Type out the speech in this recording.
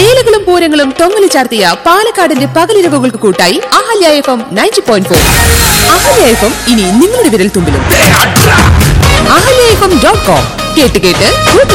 വേലകളും പൂരങ്ങളും തൊങ്ങലു ചാർത്തിയ പാലക്കാടിന്റെ പകലിരവുകൾക്ക് കൂട്ടായി അഹല്യ FM 90.4. അഹല്യ FM ഇനി നിങ്ങളുടെ വിരൽ തുമ്പിലും. ahlyafm.com കേട്ട്